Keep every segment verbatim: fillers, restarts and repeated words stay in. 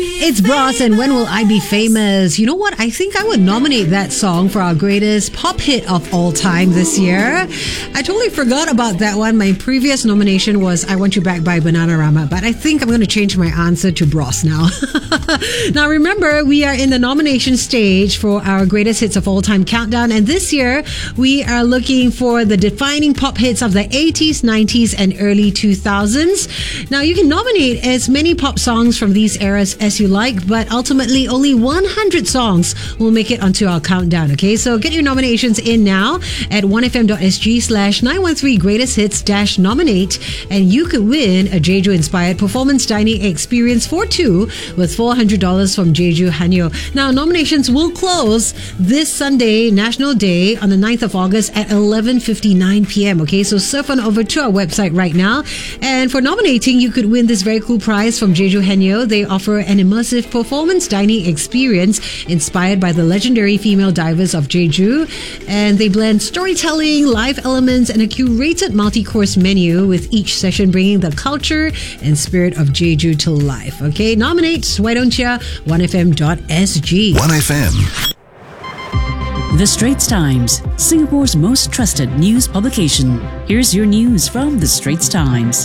It's Bros and When Will I Be Famous? You know what? I think I would nominate that song for our greatest pop hit of all time this year. I totally forgot about that one. My previous nomination was I Want You Back by Bananarama, but I think I'm going to change my answer to Bros now. Now remember, we are in the nomination stage for our greatest hits of all time countdown, and this year we are looking for the defining pop hits of the eighties, nineties and early two thousands. Now you can nominate as many pop songs from these eras as you like, but ultimately only one hundred songs will make it onto our countdown, okay? So get your nominations in now at one f m dot s g slash nine one three greatest hits dash nominate, and you could win a Jeju inspired performance dining experience for two with four hundred dollars from Jeju Hanyo. Now nominations will close this Sunday, National Day, on the ninth of August at eleven fifty-nine p.m. okay? So surf on over to our website right now, and for nominating you could win this very cool prize from Jeju Hanyo. They offer an immersive performance dining experience inspired by the legendary female divers of Jeju, and they blend storytelling, live elements and a curated multi-course menu, with each session bringing the culture and spirit of Jeju to life. Okay, nominate, why don't you? one f m dot s g. one F M. The Straits Times, Singapore's most trusted news publication. Here's your news from The Straits Times.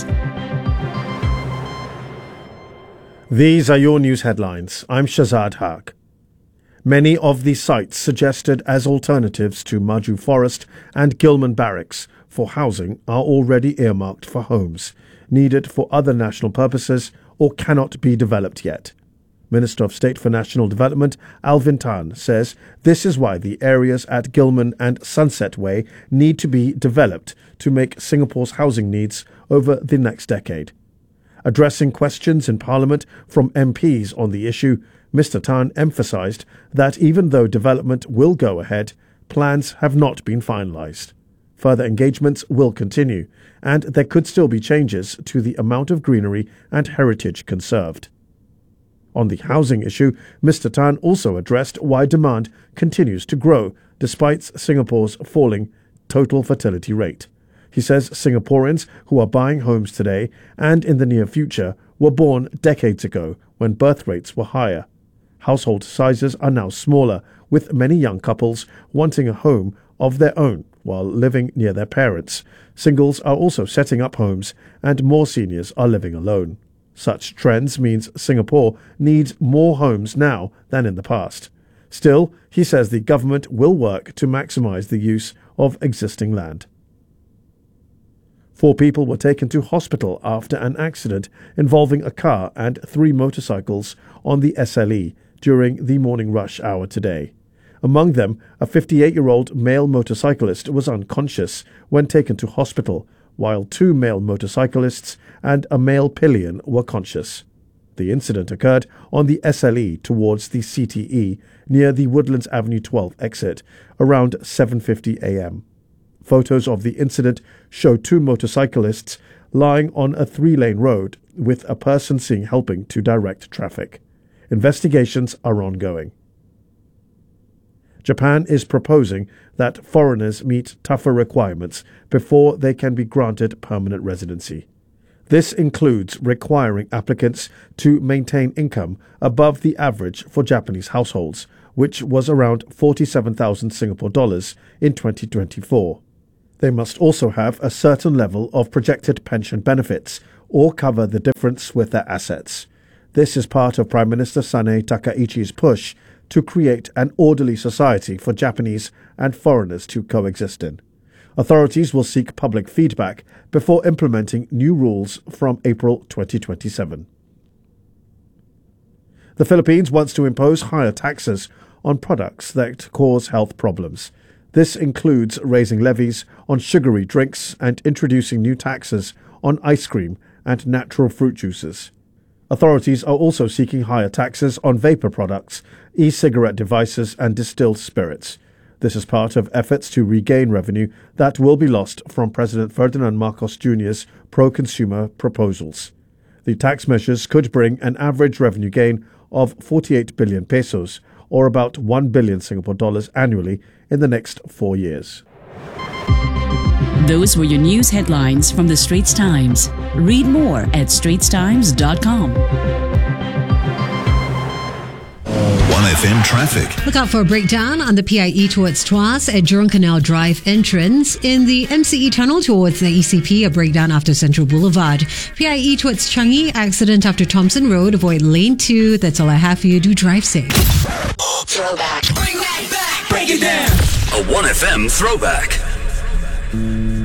These are your news headlines. I'm Shazad Haq. Many of the sites suggested as alternatives to Maju Forest and Gilman Barracks for housing are already earmarked for homes, needed for other national purposes or cannot be developed yet. Minister of State for National Development Alvin Tan says this is why the areas at Gilman and Sunset Way need to be developed to make Singapore's housing needs over the next decade. Addressing questions in Parliament from M Ps on the issue, Mister Tan emphasised that even though development will go ahead, plans have not been finalised. Further engagements will continue, and there could still be changes to the amount of greenery and heritage conserved. On the housing issue, Mister Tan also addressed why demand continues to grow despite Singapore's falling total fertility rate. He says Singaporeans who are buying homes today and in the near future were born decades ago when birth rates were higher. Household sizes are now smaller, with many young couples wanting a home of their own while living near their parents. Singles are also setting up homes, and more seniors are living alone. Such trends means Singapore needs more homes now than in the past. Still, he says the government will work to maximise the use of existing land. Four people were taken to hospital after an accident involving a car and three motorcycles on the S L E during the morning rush hour today. Among them, a fifty-eight-year-old male motorcyclist was unconscious when taken to hospital, while two male motorcyclists and a male pillion were conscious. The incident occurred on the S L E towards the C T E near the Woodlands Avenue twelve exit around seven fifty a m. Photos of the incident show two motorcyclists lying on a three-lane road with a person seen helping to direct traffic. Investigations are ongoing. Japan is proposing that foreigners meet tougher requirements before they can be granted permanent residency. This includes requiring applicants to maintain income above the average for Japanese households, which was around forty-seven thousand Singapore dollars in twenty twenty-four. They must also have a certain level of projected pension benefits or cover the difference with their assets. This is part of Prime Minister Sanae Takaichi's push to create an orderly society for Japanese and foreigners to coexist in. Authorities will seek public feedback before implementing new rules from April twenty twenty-seven. The Philippines wants to impose higher taxes on products that cause health problems. This includes raising levies on sugary drinks and introducing new taxes on ice cream and natural fruit juices. Authorities are also seeking higher taxes on vapor products, e-cigarette devices and distilled spirits. This is part of efforts to regain revenue that will be lost from President Ferdinand Marcos Junior's pro-consumer proposals. The tax measures could bring an average revenue gain of forty-eight billion pesos, or about one billion Singapore dollars annually in the next four years. Those were your news headlines from The Straits Times. Read more at straits times dot com. F M traffic. Look out for a breakdown on the P I E towards Tuas at Jurong Canal Drive entrance. In the M C E tunnel towards the E C P, a breakdown after Central Boulevard. P I E towards Changi, accident after Thompson Road. Avoid lane two. That's all I have for you. Do drive safe. Throwback. Bring that back. Break it down. A one F M throwback.